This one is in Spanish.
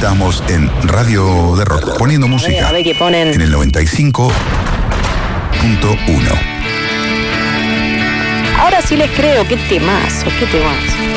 Estamos en Radio de Rock, poniendo música A ver qué ponen. en el 95.1. Ahora sí les creo, qué temazo, qué temazo.